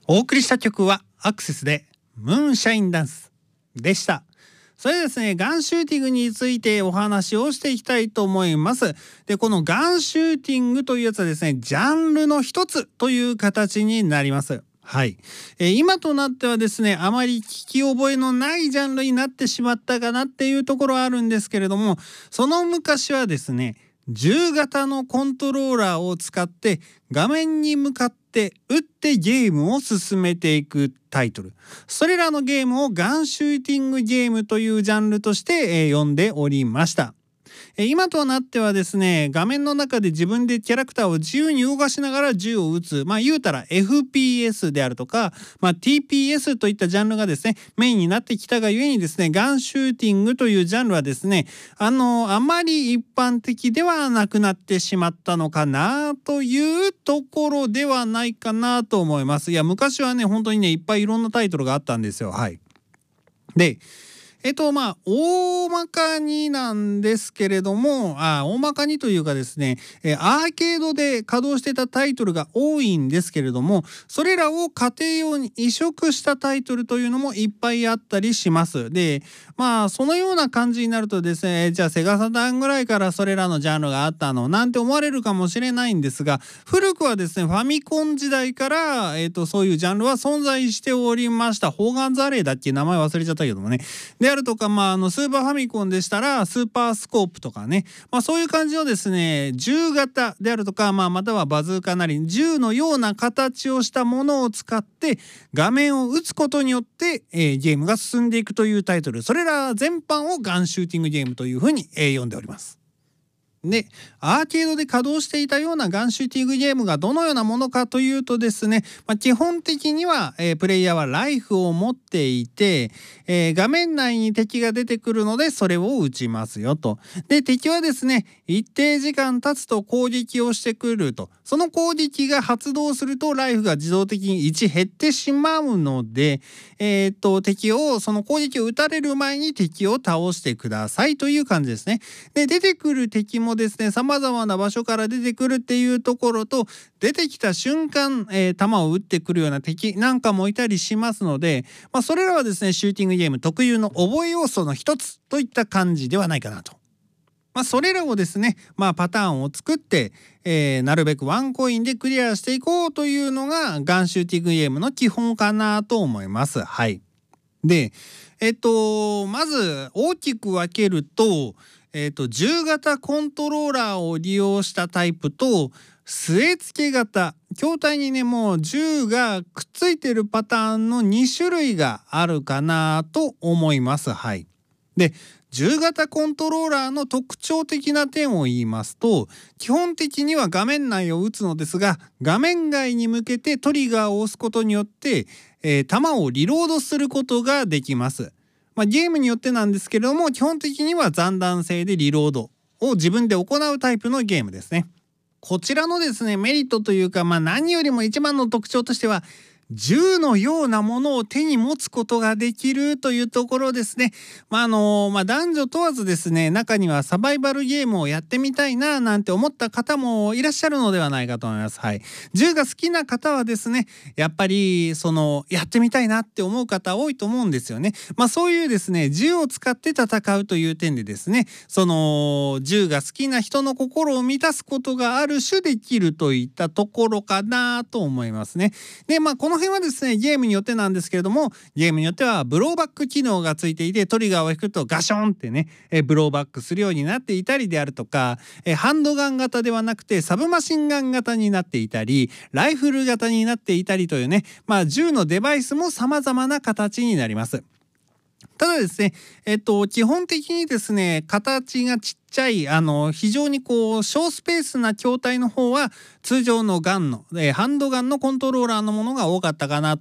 お送りした曲はアクセスでムーンシャインダンスでした。それでですね、ガンシューティングについてお話をしていきたいと思います。で、このガンシューティングというやつはですね、ジャンルの一つという形になります。はい、今となってはですね、あまり聞き覚えのないジャンルになってしまったかなっていうところはあるんですけれども、その昔はですね、銃型のコントローラーを使って画面に向かって打ってゲームを進めていくタイトル、それらのゲームをガンシューティングゲームというジャンルとして、呼んでおりました。今となってはですね、画面の中で自分でキャラクターを自由に動かしながら銃を撃つ、言うたら FPS であるとか、TPS といったジャンルがですねメインになってきたがゆえにですね、ガンシューティングというジャンルはですね、あまり一般的ではなくなってしまったのかなというところではないかなと思います。いや、昔はね、本当にね、いっぱいいろんなタイトルがあったんですよ。はい。で、大まかになんですけれども、大まかにというかですね、アーケードで稼働してたタイトルが多いんですけれども、それらを家庭用に移植したタイトルというのもいっぱいあったりします。で、そのような感じになるとですね、じゃあセガサターンぐらいからそれらのジャンルがあったのなんて思われるかもしれないんですが、古くはですね、ファミコン時代から、そういうジャンルは存在しておりました。ホーガンザレーだっけ、名前忘れちゃったけどもね。であるとか、スーパーファミコンでしたらスーパースコープとかね、そういう感じのですね、銃型であるとか、またはバズーカなり銃のような形をしたものを使って画面を打つことによって、ゲームが進んでいくというタイトル、それら全般をガンシューティングゲームというふうに、呼んでおります。で、アーケードで稼働していたようなガンシューティングゲームがどのようなものかというとですね、基本的には、プレイヤーはライフを持っていて、画面内に敵が出てくるのでそれを撃ちますよと。で、敵はですね、一定時間経つと攻撃をしてくると。その攻撃が発動するとライフが自動的に1減ってしまうので、敵をその攻撃を撃たれる前に敵を倒してくださいという感じですね。で、出てくる敵もですね、様々な場所から出てくるっていうところと、出てきた瞬間、弾を撃ってくるような敵なんかもいたりしますので、それらはですね、シューティングゲーム特有の覚え要素の一つといった感じではないかなと。それらをですね、パターンを作って、なるべくワンコインでクリアしていこうというのがガンシューティングゲームの基本かなと思います。はい。で、まず大きく分けると、銃型コントローラーを利用したタイプと据え付け型、筐体にね、もう銃がくっついてるパターンの2種類があるかなと思います。はい。で、銃型コントローラーの特徴的な点を言いますと、基本的には画面内を撃つのですが、画面外に向けてトリガーを押すことによって、弾をリロードすることができます。ゲームによってなんですけれども、基本的には残弾性でリロードを自分で行うタイプのゲームですね。こちらのですね、メリットというか、何よりも一番の特徴としては、銃のようなものを手に持つことができるというところですね。男女問わずですね、中にはサバイバルゲームをやってみたいななんて思った方もいらっしゃるのではないかと思います。はい。銃が好きな方はですね、やっぱりやってみたいなって思う方多いと思うんですよね。そういうですね、銃を使って戦うという点でですね、銃が好きな人の心を満たすことがある種できるといったところかなと思いますね。で、この辺はですね、ゲームによってなんですけれども、ゲームによってはブローバック機能がついていて、トリガーを引くとガションってね、ブローバックするようになっていたりであるとか、ハンドガン型ではなくてサブマシンガン型になっていたり、ライフル型になっていたりというね、銃のデバイスも様々な形になります。ただですね、基本的にですね、形がちっちゃい非常に小スペースな筐体の方は通常のガンの、ハンドガンのコントローラーのものが多かったかな